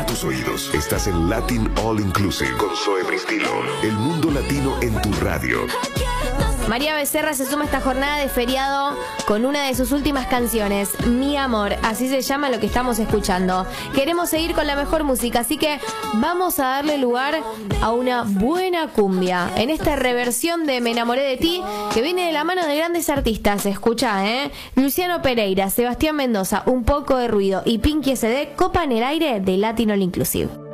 tus oídos. Estás en Latin All Inclusive con Zoe Bristilo. El mundo latino en tu radio. María Becerra se suma a esta jornada de feriado con una de sus últimas canciones, Mi Amor, así se llama lo que estamos escuchando. Queremos seguir con la mejor música, así que vamos a darle lugar a una buena cumbia en esta reversión de Me Enamoré de Ti, que viene de la mano de grandes artistas. Escucha, Luciano Pereira, Sebastián Mendoza, Un Poco de Ruido y Pinky SD copan el aire de Latin All Inclusive.